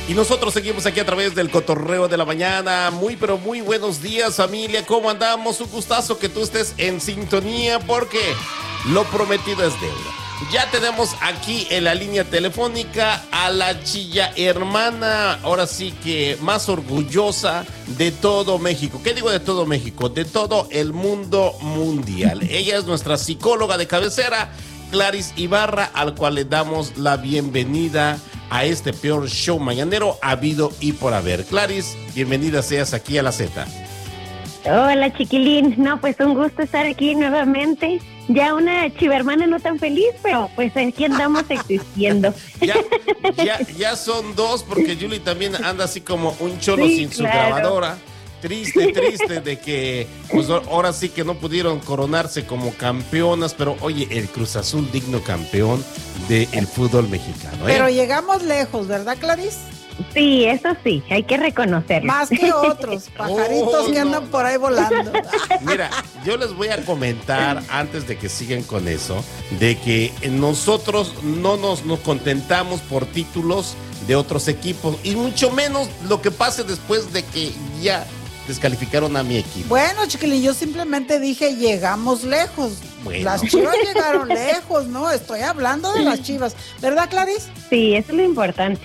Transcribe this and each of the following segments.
Y nosotros seguimos aquí a través del Cotorreo de la Mañana. Muy, pero muy buenos días, familia. ¿Cómo andamos? Un gustazo que tú estés en sintonía porque lo prometido es deuda. Ya tenemos aquí en la línea telefónica a la chilla hermana, ahora sí que más orgullosa de todo México. ¿Qué digo de todo México? De todo el mundo mundial. Ella es nuestra psicóloga de cabecera, Claris Ibarra, al cual le damos la bienvenida a este peor show mañanero habido y por haber. Claris, bienvenida seas aquí a la Z. Hola, chiquilín. No, pues un gusto estar aquí nuevamente. Ya una chivermana no tan feliz, pero pues aquí andamos existiendo. Ya son dos, porque Julie también anda así como un cholo sin su grabadora. Triste de que pues ahora sí que no pudieron coronarse como campeonas, pero oye, el Cruz Azul digno campeón del fútbol mexicano. Pero llegamos lejos, ¿verdad, Clarice? Sí, eso sí, hay que reconocerlo. Más que otros pajaritos que andan por ahí volando. Mira, yo les voy a comentar antes de que sigan con eso, de que nosotros no nos contentamos por títulos de otros equipos y mucho menos lo que pase después de que ya descalificaron a mi equipo. Bueno, chiquilín, yo simplemente dije llegamos lejos. Bueno. Las Chivas llegaron lejos, ¿no? Estoy hablando de las Chivas, ¿verdad, Clarice? Sí, eso es lo importante.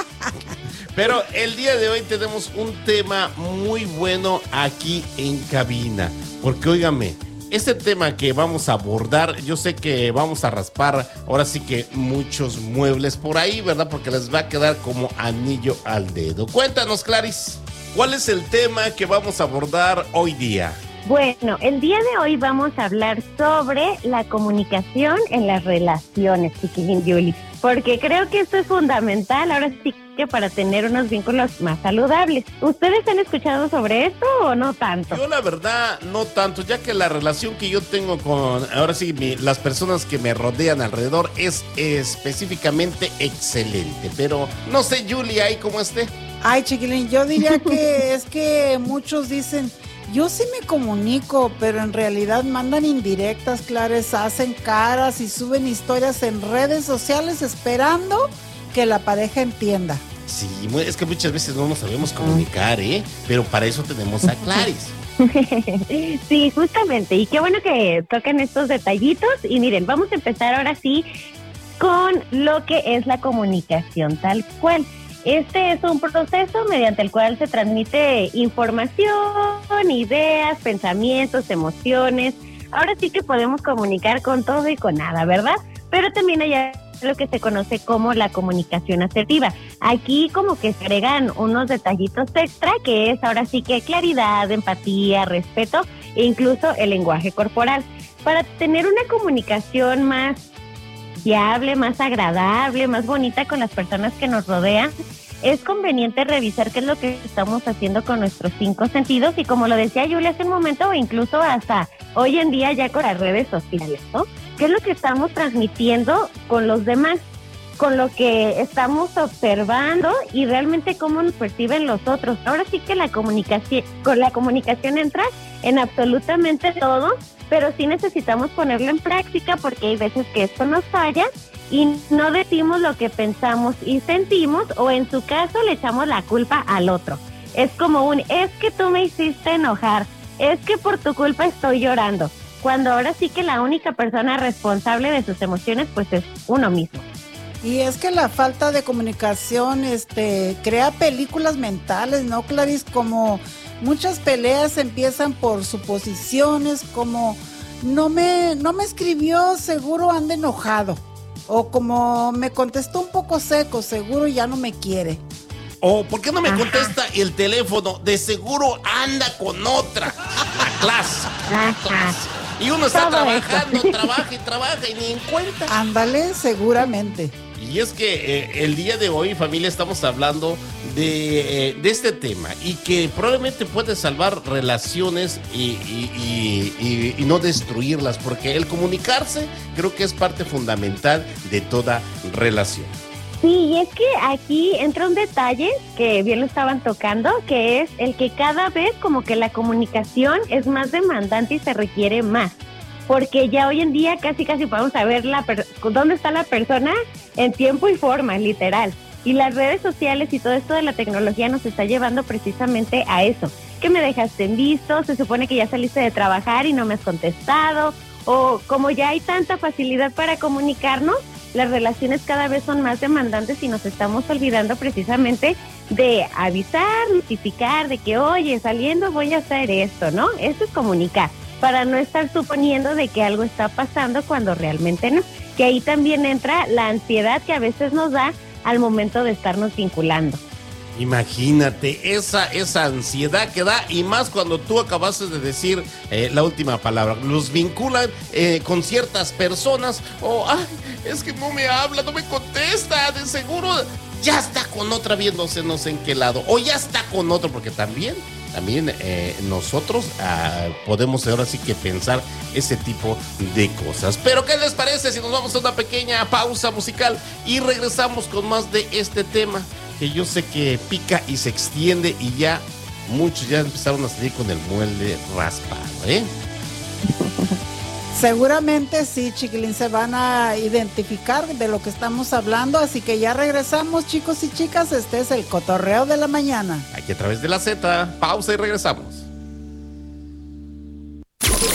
Pero el día de hoy tenemos un tema muy bueno aquí en cabina, porque óigame, este tema que vamos a abordar, yo sé que vamos a raspar ahora sí que muchos muebles por ahí, ¿verdad? Porque les va a quedar como anillo al dedo. Cuéntanos, Clarice, ¿cuál es el tema que vamos a abordar hoy día? Bueno, el día de hoy vamos a hablar sobre la comunicación en las relaciones, chiquilín Julie, porque creo que esto es fundamental, ahora sí que para tener unos vínculos más saludables. ¿Ustedes han escuchado sobre esto o no tanto? Yo la verdad no tanto, ya que la relación que yo tengo con, ahora sí, las personas que me rodean alrededor es específicamente excelente, pero no sé, Julie, ahí cómo esté. Ay, chiquilín, yo diría que es que muchos dicen, yo sí me comunico, pero en realidad mandan indirectas, Clares, hacen caras y suben historias en redes sociales esperando que la pareja entienda. Sí, es que muchas veces no nos sabemos comunicar, pero para eso tenemos a Clarice. Sí, justamente, y qué bueno que tocan estos detallitos. Y miren, vamos a empezar ahora sí con lo que es la comunicación tal cual. Este es un proceso mediante el cual se transmite información, ideas, pensamientos, emociones. Ahora sí que podemos comunicar con todo y con nada, ¿verdad? Pero también hay lo que se conoce como la comunicación asertiva. Aquí como que se agregan unos detallitos extra, que es ahora sí que claridad, empatía, respeto e incluso el lenguaje corporal. Para tener una comunicación más fiable, más agradable, más bonita con las personas que nos rodean, es conveniente revisar qué es lo que estamos haciendo con nuestros 5 sentidos y como lo decía Julia hace un momento, o incluso hasta hoy en día ya con las redes sociales, ¿no? ¿Qué es lo que estamos transmitiendo con los demás? Con lo que estamos observando y realmente cómo nos perciben los otros. Ahora sí que con la comunicación entra en absolutamente todo, pero sí necesitamos ponerlo en práctica porque hay veces que esto nos falla y no decimos lo que pensamos y sentimos, o en su caso le echamos la culpa al otro. Es como es que tú me hiciste enojar, es que por tu culpa estoy llorando, cuando ahora sí que la única persona responsable de sus emociones pues es uno mismo. Y es que la falta de comunicación crea películas mentales, ¿no, Clarice? Como muchas peleas empiezan por suposiciones, como no me escribió, seguro anda enojado. O como me contestó un poco seco, seguro ya no me quiere. O ¿por qué no me contesta el teléfono? De seguro anda con otra. La clase. Y uno está trabajando, trabaja y ni en cuenta. Ándale, seguramente. Y es que el día de hoy, familia, estamos hablando de este tema y que probablemente puede salvar relaciones y no destruirlas, porque el comunicarse creo que es parte fundamental de toda relación. Sí, y es que aquí entra un detalle que bien lo estaban tocando, que es el que cada vez como que la comunicación es más demandante y se requiere más. Porque ya hoy en día casi podemos saber dónde está la persona en tiempo y forma, literal. Y las redes sociales y todo esto de la tecnología nos está llevando precisamente a eso. Que me dejaste en visto, se supone que ya saliste de trabajar y no me has contestado, o como ya hay tanta facilidad para comunicarnos, las relaciones cada vez son más demandantes y nos estamos olvidando precisamente de avisar, notificar, de que, oye, saliendo voy a hacer esto, ¿no? Eso es comunicar, para no estar suponiendo de que algo está pasando cuando realmente no. Que ahí también entra la ansiedad que a veces nos da al momento de estarnos vinculando. Imagínate esa ansiedad que da, y más cuando tú acabaste de decir la última palabra. Los vinculan con ciertas personas, o ay, es que no me habla, no me contesta, de seguro ya está con otra viéndose no sé en qué lado, o ya está con otro, porque también nosotros podemos ahora sí que pensar ese tipo de cosas. Pero ¿qué les parece si nos vamos a una pequeña pausa musical y regresamos con más de este tema, que yo sé que pica y se extiende y ya muchos ya empezaron a salir con el mueble raspado, ¿eh? Seguramente sí, chiquilín, se van a identificar de lo que estamos hablando, así que ya regresamos, chicos y chicas. Este es el Cotorreo de la Mañana. Aquí a través de la Z, pausa y regresamos.